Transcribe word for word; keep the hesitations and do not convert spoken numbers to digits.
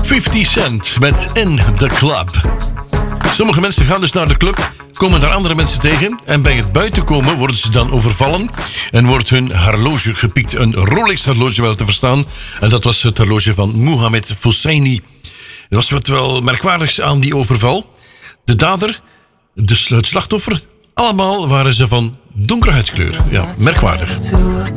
fifty Cent met In The Club. Sommige mensen gaan dus naar de club, komen daar andere mensen tegen en bij het buitenkomen worden ze dan overvallen en wordt hun horloge gepikt. Een Rolex horloge wel te verstaan. En dat was het horloge van Mohamed Fosseini. Er was wat wel merkwaardigs aan die overval. De dader, de, het slachtoffer, allemaal waren ze van donkere huidskleur. Ja, merkwaardig.